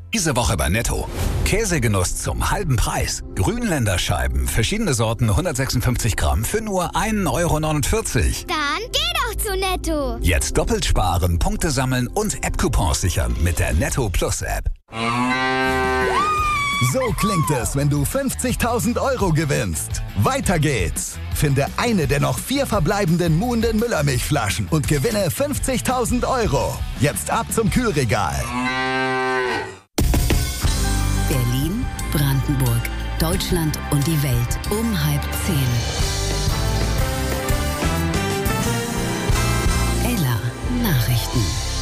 Diese Woche bei Netto. Käsegenuss zum halben Preis. Grünländerscheiben, verschiedene Sorten, 156 Gramm für nur 1,49 €. Dann geh doch zu Netto. Jetzt doppelt sparen, Punkte sammeln und App-Coupons sichern mit der Netto Plus App. So klingt es, wenn du 50.000 € gewinnst. Weiter geht's. Finde eine der noch 4 verbleibenden Muhnden Müllermilchflaschen und gewinne 50.000 €. Jetzt ab zum Kühlregal. Berlin, Brandenburg, Deutschland und die Welt um 9:30. Ella Nachrichten.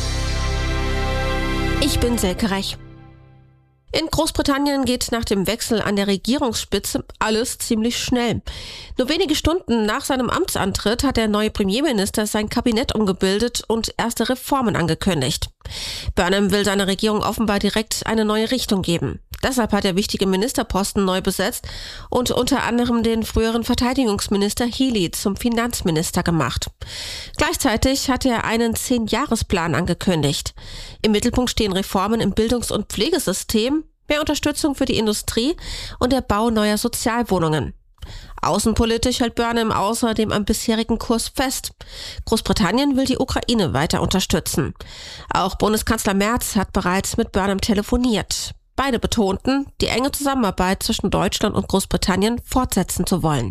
Ich bin Silke Rech. In Großbritannien geht nach dem Wechsel an der Regierungsspitze alles ziemlich schnell. Nur wenige Stunden nach seinem Amtsantritt hat der neue Premierminister sein Kabinett umgebildet und erste Reformen angekündigt. Burnham will seiner Regierung offenbar direkt eine neue Richtung geben. Deshalb hat er wichtige Ministerposten neu besetzt und unter anderem den früheren Verteidigungsminister Healey zum Finanzminister gemacht. Gleichzeitig hat er einen 10-Jahres-Plan angekündigt. Im Mittelpunkt stehen Reformen im Bildungs- und Pflegesystem, mehr Unterstützung für die Industrie und der Bau neuer Sozialwohnungen. Außenpolitisch hält Burnham außerdem am bisherigen Kurs fest. Großbritannien will die Ukraine weiter unterstützen. Auch Bundeskanzler Merz hat bereits mit Burnham telefoniert. Beide betonten, die enge Zusammenarbeit zwischen Deutschland und Großbritannien fortsetzen zu wollen.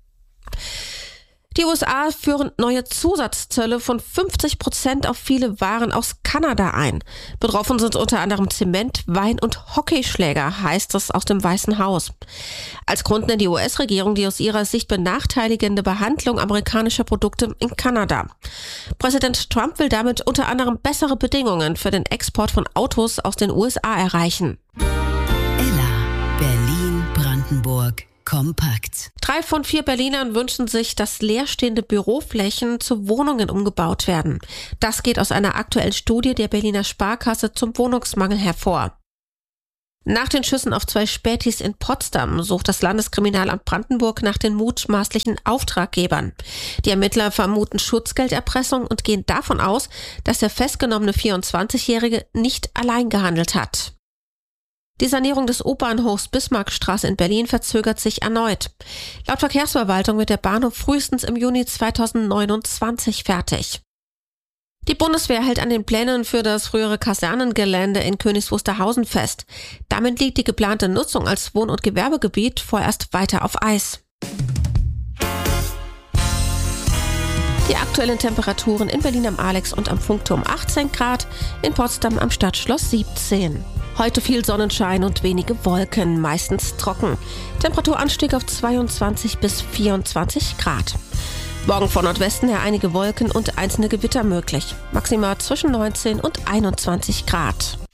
Die USA führen neue Zusatzzölle von 50% auf viele Waren aus Kanada ein. Betroffen sind unter anderem Zement, Wein und Hockeyschläger, heißt es aus dem Weißen Haus. Als Grund nennt die US-Regierung die aus ihrer Sicht benachteiligende Behandlung amerikanischer Produkte in Kanada. Präsident Trump will damit unter anderem bessere Bedingungen für den Export von Autos aus den USA erreichen. Ella, Berlin, Brandenburg. Kompakt. 3 von 4 Berlinern wünschen sich, dass leerstehende Büroflächen zu Wohnungen umgebaut werden. Das geht aus einer aktuellen Studie der Berliner Sparkasse zum Wohnungsmangel hervor. Nach den Schüssen auf 2 Spätis in Potsdam sucht das Landeskriminalamt Brandenburg nach den mutmaßlichen Auftraggebern. Die Ermittler vermuten Schutzgelderpressung und gehen davon aus, dass der festgenommene 24-Jährige nicht allein gehandelt hat. Die Sanierung des U-Bahnhofs Bismarckstraße in Berlin verzögert sich erneut. Laut Verkehrsverwaltung wird der Bahnhof frühestens im Juni 2029 fertig. Die Bundeswehr hält an den Plänen für das frühere Kasernengelände in Königs Wusterhausen fest. Damit liegt die geplante Nutzung als Wohn- und Gewerbegebiet vorerst weiter auf Eis. Die aktuellen Temperaturen in Berlin am Alex und am Funkturm 18 Grad, in Potsdam am Stadtschloss 17. Heute viel Sonnenschein und wenige Wolken, meistens trocken. Temperaturanstieg auf 22 bis 24 Grad. Morgen von Nordwesten her einige Wolken und einzelne Gewitter möglich. Maximal zwischen 19 und 21 Grad.